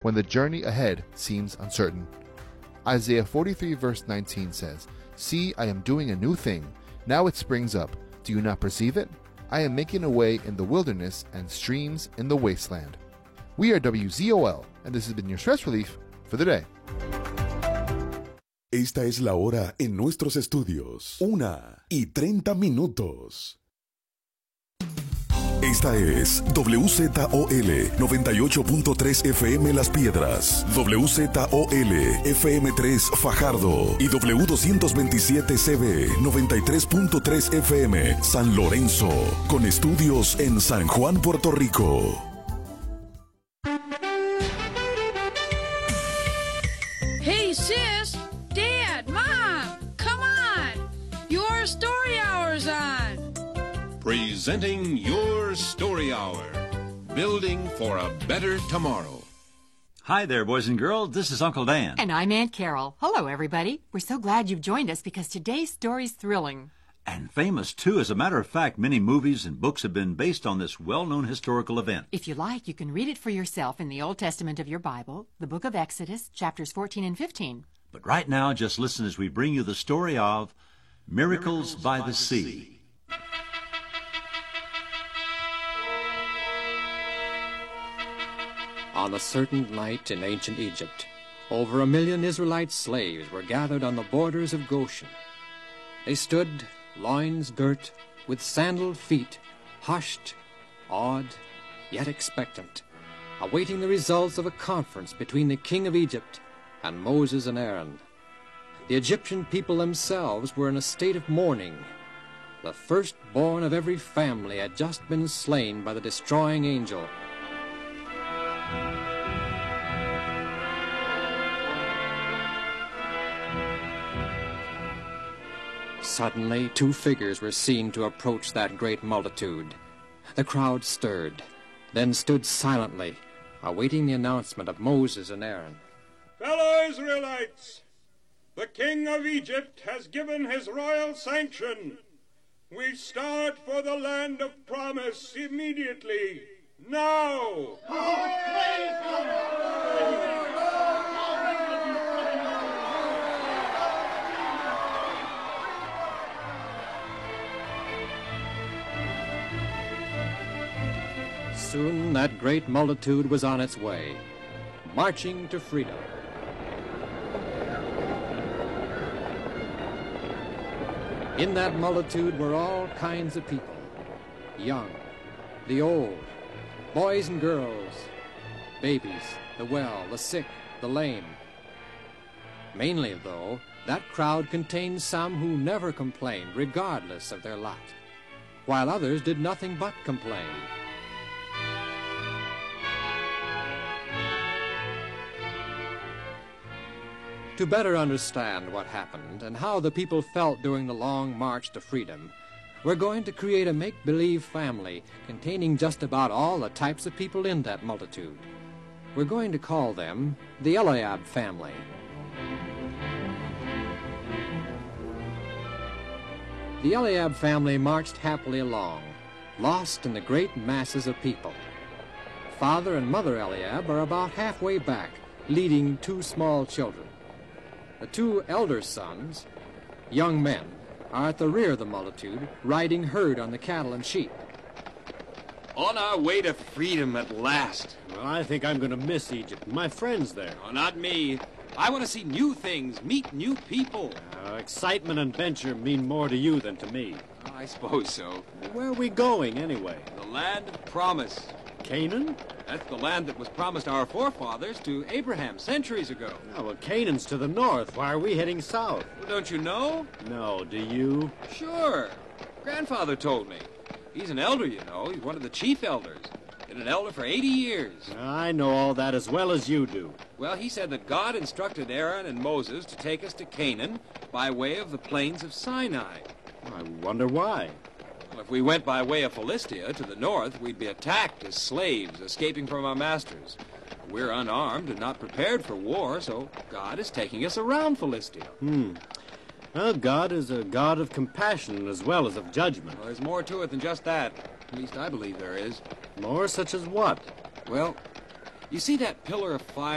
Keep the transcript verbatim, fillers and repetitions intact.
when the journey ahead seems uncertain. Isaiah forty-three verse nineteen says, "See, I am doing a new thing. Now it springs up. Do you not perceive it? I am making a way in the wilderness and streams in the wasteland." We are W Z O L, and this has been your stress relief for the day. Esta es la hora en nuestros estudios. Una y treinta minutos. Esta es W Z O L noventa y ocho punto tres F M Las Piedras, W Z O L F M tres Fajardo y W doscientos veintisiete C B noventa y tres punto tres F M San Lorenzo, con estudios en San Juan, Puerto Rico. Hey sis, Dad, Mom, come on! Your story hour's on! Presenting Your Story Hour, building for a better tomorrow. Hi there, boys and girls. This is Uncle Dan. And I'm Aunt Carol. Hello, everybody. We're so glad you've joined us because today's story's thrilling. And famous, too. As a matter of fact, many movies and books have been based on this well-known historical event. If you like, you can read it for yourself in the Old Testament of your Bible, the book of Exodus, chapters fourteen and fifteen. But right now, just listen as we bring you the story of Miracles, Miracles by, by the Sea. sea. On a certain night in ancient Egypt, over a million Israelite slaves were gathered on the borders of Goshen. They stood, loins girt, with sandaled feet, hushed, awed, yet expectant, awaiting the results of a conference between the king of Egypt and Moses and Aaron. The Egyptian people themselves were in a state of mourning. The firstborn of every family had just been slain by the destroying angel. Suddenly, two figures were seen to approach that great multitude. The crowd stirred, then stood silently, awaiting the announcement of Moses and Aaron. Fellow Israelites, the king of Egypt has given his royal sanction. We start for the land of promise immediately, now! Soon that great multitude was on its way, marching to freedom. In that multitude were all kinds of people, young, the old, boys and girls, babies, the well, the sick, the lame. Mainly, though, that crowd contained some who never complained, regardless of their lot, while others did nothing but complain. To better understand what happened and how the people felt during the long march to freedom, we're going to create a make-believe family containing just about all the types of people in that multitude. We're going to call them the Eliab family. The Eliab family marched happily along, lost in the great masses of people. Father and Mother Eliab are about halfway back, leading two small children. The two elder sons, young men, are at the rear of the multitude, riding herd on the cattle and sheep. On our way to freedom at last. Well, I think I'm going to miss Egypt. My friends there. Oh, not me. I want to see new things, meet new people. Uh, excitement and venture mean more to you than to me. Oh, I suppose so. Where are we going, anyway? The land of promise. Canaan? That's the land that was promised our forefathers to Abraham centuries ago. Oh, well, Canaan's to the north. Why are we heading south? Well, don't you know? No, do you? Sure. Grandfather told me. He's an elder, you know. He's one of the chief elders. Been an elder for eighty years. I know all that as well as you do. Well, he said that God instructed Aaron and Moses to take us to Canaan by way of the plains of Sinai. I wonder why. Well, if we went by way of Philistia to the north, we'd be attacked as slaves escaping from our masters. We're unarmed and not prepared for war, so God is taking us around Philistia. Hmm. Well, God is a God of compassion as well as of judgment. Well, there's more to it than just that. At least I believe there is. More such as what? Well, you see that pillar of fire